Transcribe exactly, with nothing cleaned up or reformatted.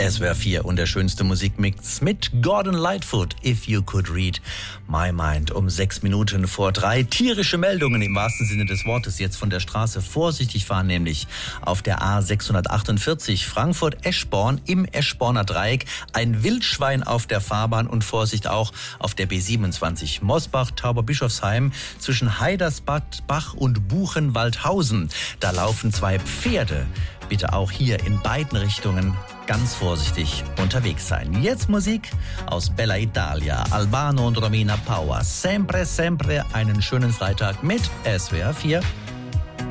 S W R vier und der schönste Musikmix mit Gordon Lightfoot, If You Could Read My Mind. Um sechs Minuten vor drei. Tierische Meldungen im wahrsten Sinne des Wortes. Jetzt von der Straße vorsichtig fahren, nämlich auf der A sechshundertachtundvierzig Frankfurt-Eschborn im Eschborner Dreieck. Ein Wildschwein auf der Fahrbahn und Vorsicht auch auf der B siebenundzwanzig Mosbach-Tauberbischofsheim zwischen Heidersbach und Buchenwaldhausen. Da laufen zwei Pferde. Bitte auch hier in beiden Richtungen ganz vorsichtig unterwegs sein. Jetzt Musik aus Bella Italia, Albano und Romina Power. Sempre, sempre einen schönen Freitag mit S W R vier.